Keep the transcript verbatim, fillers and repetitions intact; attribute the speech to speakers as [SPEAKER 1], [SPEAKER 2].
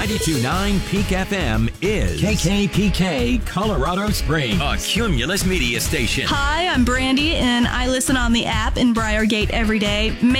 [SPEAKER 1] ninety-two point nine Peak F M is
[SPEAKER 2] K K P K Colorado Springs,
[SPEAKER 1] a Cumulus media station.
[SPEAKER 3] Hi, I'm Brandy, and I listen on the app in Briargate every day.